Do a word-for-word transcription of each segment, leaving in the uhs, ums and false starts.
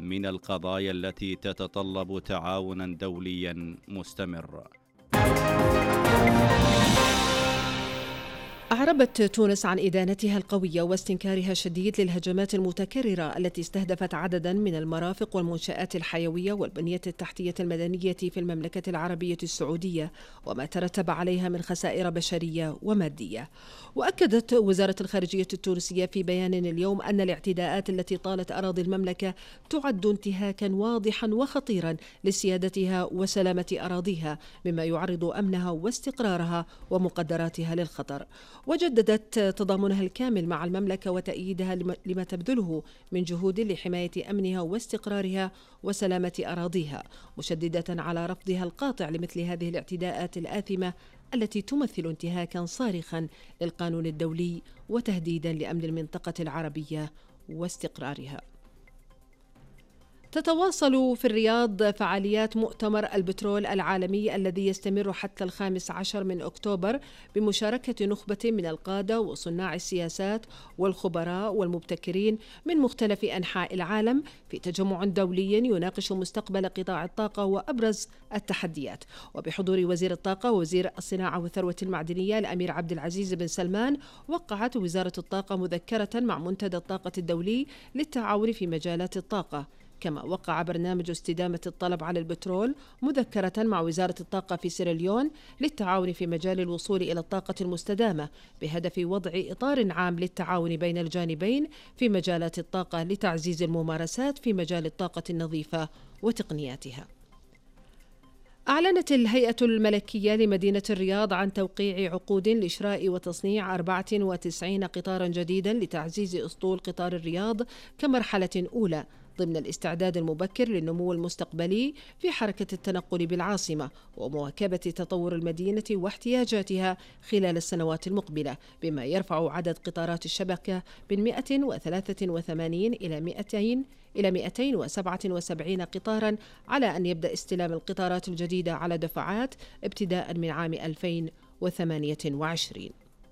من القضايا التي تتطلب تعاونا دوليا مستمر. أعربت تونس عن إدانتها القوية واستنكارها الشديد للهجمات المتكررة التي استهدفت عددا من المرافق والمنشآت الحيوية والبنية التحتية المدنية في المملكة العربية السعودية وما ترتب عليها من خسائر بشرية ومادية. وأكدت وزارة الخارجية التونسية في بيان اليوم أن الاعتداءات التي طالت أراضي المملكة تعد انتهاكا واضحا وخطيرا لسيادتها وسلامة أراضيها، مما يعرض أمنها واستقرارها ومقدراتها للخطر. وجددت تضامنها الكامل مع المملكة وتأييدها لما تبذله من جهود لحماية أمنها واستقرارها وسلامة أراضيها، مشددة على رفضها القاطع لمثل هذه الاعتداءات الآثمة التي تمثل انتهاكا صارخا للقانون الدولي وتهديدا لأمن المنطقة العربية واستقرارها. تتواصل في الرياض فعاليات مؤتمر البترول العالمي الذي يستمر حتى الخامس عشر من أكتوبر بمشاركة نخبة من القادة وصناع السياسات والخبراء والمبتكرين من مختلف أنحاء العالم في تجمع دولي يناقش مستقبل قطاع الطاقة وأبرز التحديات، وبحضور وزير الطاقة ووزير الصناعة والثروة المعدنية الأمير عبد العزيز بن سلمان. وقعت وزارة الطاقة مذكرة مع منتدى الطاقة الدولي للتعاون في مجالات الطاقة، كما وقع برنامج استدامة الطلب على البترول مذكرة مع وزارة الطاقة في سيراليون للتعاون في مجال الوصول إلى الطاقة المستدامة بهدف وضع إطار عام للتعاون بين الجانبين في مجالات الطاقة لتعزيز الممارسات في مجال الطاقة النظيفة وتقنياتها. أعلنت الهيئة الملكية لمدينة الرياض عن توقيع عقود لشراء وتصنيع أربعة وتسعين قطارا جديدا لتعزيز أسطول قطار الرياض كمرحلة أولى ضمن الاستعداد المبكر للنمو المستقبلي في حركة التنقل بالعاصمة ومواكبة تطور المدينة واحتياجاتها خلال السنوات المقبلة، بما يرفع عدد قطارات الشبكة من مئة وثلاثة وثمانين إلى مئتين إلى مئتين وسبعة وسبعين قطارا، على أن يبدأ استلام القطارات الجديدة على دفعات ابتداء من عام ألفين وثمانية وعشرين.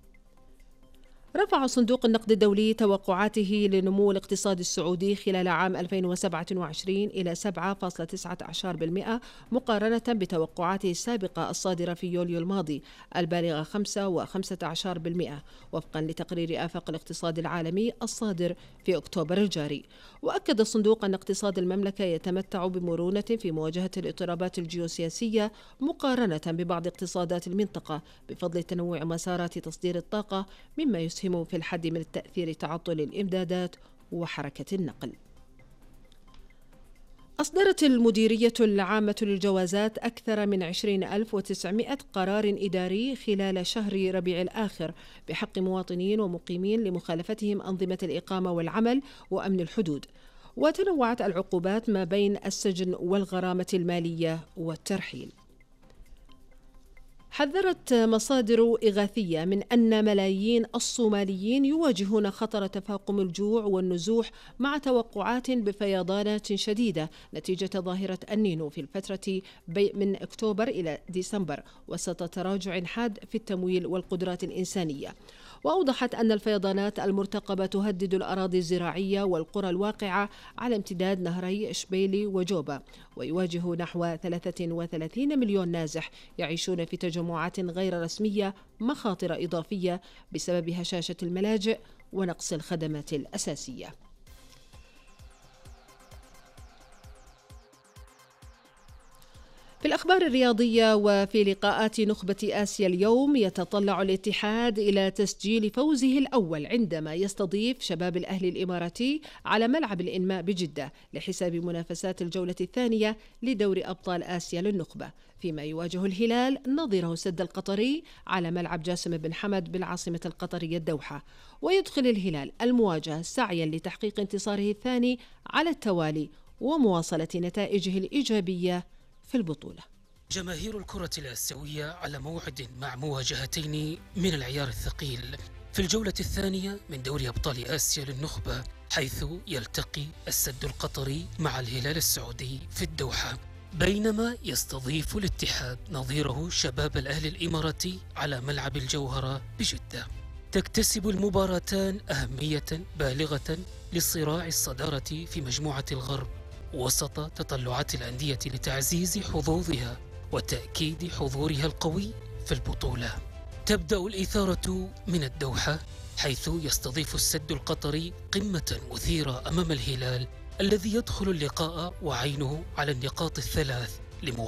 رفع صندوق النقد الدولي توقعاته لنمو الاقتصاد السعودي خلال عام ألفين وسبعة وعشرين إلى سبعة فاصلة تسعة عشر بالمئة مقارنة بتوقعاته السابقة الصادرة في يوليو الماضي البالغة خمسة فاصلة خمسة عشر بالمئة وفقا لتقرير آفاق الاقتصاد العالمي الصادر في أكتوبر الجاري. وأكد الصندوق أن اقتصاد المملكة يتمتع بمرونة في مواجهة الاضطرابات الجيوسياسية مقارنة ببعض اقتصادات المنطقة بفضل تنوع مسارات تصدير الطاقة، مما يسهم في الحد من التأثير تعطل الإمدادات وحركة النقل. أصدرت المديرية العامة للجوازات أكثر من عشرين ألف وتسعمئة قرار إداري خلال شهر ربيع الآخر بحق مواطنين ومقيمين لمخالفتهم أنظمة الإقامة والعمل وأمن الحدود، وتنوعت العقوبات ما بين السجن والغرامة المالية والترحيل. حذرت مصادر إغاثية من أن ملايين الصوماليين يواجهون خطر تفاقم الجوع والنزوح مع توقعات بفيضانات شديدة نتيجة ظاهرة النينو في الفترة من أكتوبر إلى ديسمبر وسط تراجع حاد في التمويل والقدرات الإنسانية. وأوضحت أن الفيضانات المرتقبة تهدد الأراضي الزراعية والقرى الواقعة على امتداد نهري إشبيلي وجوبا، ويواجه نحو ثلاثة وثلاثين مليون نازح يعيشون في تجمعات غير رسمية مخاطر إضافية بسبب هشاشة الملاجئ ونقص الخدمات الأساسية. في الأخبار الرياضية وفي لقاءات نخبة آسيا اليوم، يتطلع الاتحاد إلى تسجيل فوزه الأول عندما يستضيف شباب الأهلي الإماراتي على ملعب الإنماء بجدة لحساب منافسات الجولة الثانية لدوري أبطال آسيا للنخبة، فيما يواجه الهلال نظيره سد القطري على ملعب جاسم بن حمد بالعاصمة القطرية الدوحة. ويدخل الهلال المواجهة سعيا لتحقيق انتصاره الثاني على التوالي ومواصلة نتائجه الإيجابية في البطولة. جماهير الكرة الآسيوية على موعد مع مواجهتين من العيار الثقيل في الجولة الثانية من دوري أبطال آسيا للنخبة، حيث يلتقي السد القطري مع الهلال السعودي في الدوحة، بينما يستضيف الاتحاد نظيره شباب الأهلي الإماراتي على ملعب الجوهرة بجدة. تكتسب المباراتان أهمية بالغة لصراع الصدارة في مجموعة الغرب وسط تطلعات الأندية لتعزيز حظوظها وتأكيد حضورها القوي في البطولة. تبدأ الإثارة من الدوحة، حيث يستضيف السد القطري قمة مثيرة أمام الهلال الذي يدخل اللقاء وعينه على النقاط الثلاث